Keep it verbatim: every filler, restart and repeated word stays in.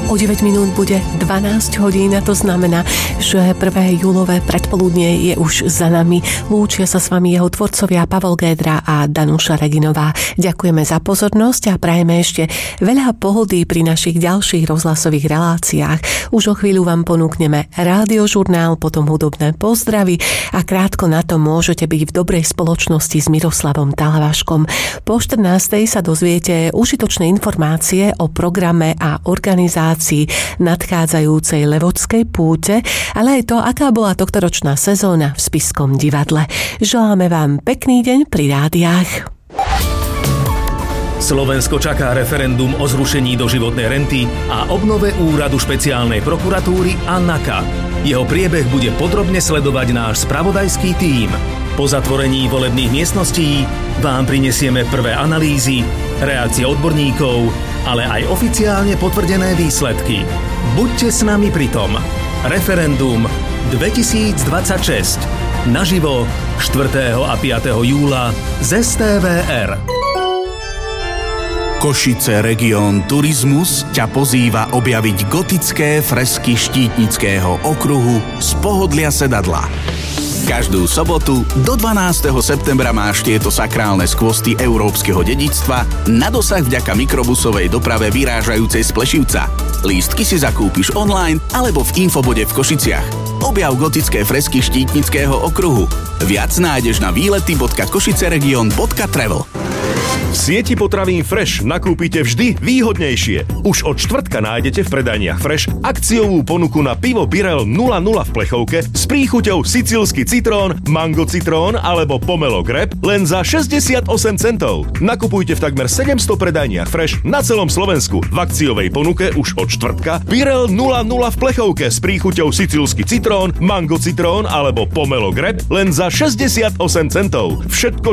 O deväť minút bude dvanásť hodín a to znamená, že prvé júlové predpoludnie je už za nami. Lúčia sa s vami jeho tvorcovia Pavol Gédra a Danuša Reginová. Ďakujeme za pozornosť a prajeme ešte veľa pohody pri našich ďalších rozhlasových reláciách. Už o chvíľu vám ponúkneme rádiožurnál, potom hudobné pozdravy a krátko na to môžete byť v dobrej spoločnosti s Miroslavom Talavaškom. Po štrnástej sa dozviete užitočné informácie o programe a organizácii nadchádzajúcej Levodskej púte, ale aj to, aká bola tohtoročná sezóna v Spišskom divadle. Želáme vám pekný deň pri rádiách. Slovensko čaká referendum o zrušení doživotnej renty a obnove úradu špeciálnej prokuratúry a NAKA. Jeho priebeh bude podrobne sledovať náš spravodajský tím. Po zatvorení volebných miestností vám prinesieme prvé analýzy, reakcie odborníkov, ale aj oficiálne potvrdené výsledky. Buďte s nami pri tom. Referendum dvetisícdvadsaťšesť. Naživo štvrtého a piateho júla z es té vé er. Košice Region Turizmus ťa pozýva objaviť gotické fresky Štítnického okruhu z pohodlia sedadla. Každú sobotu do dvanásteho septembra máš tieto sakrálne skvosty európskeho dedičstva na dosah vďaka mikrobusovej doprave vyrážajúcej z Plešivca. Lístky si zakúpiš online alebo v infobode v Košiciach. Objav gotické fresky Štítnického okruhu. Viac nájdeš na výlety bodka košiceregion bodka travel. V sieti potravín Fresh nakúpite vždy výhodnejšie. Už od štvrtka nájdete v predajniach Fresh akciovú ponuku na pivo Birell nula nula v plechovke s príchuťou sicílsky citrón, mango citrón alebo pomelo greb len za šesťdesiatosem centov. Nakupujte v takmer sedemsto predajniach Fresh na celom Slovensku. V akciovej ponuke už od štvrtka Birell nula nula v plechovke s príchuťou sicílsky citrón, mango citrón alebo pomelo greb len za šesťdesiatosem centov. Všetko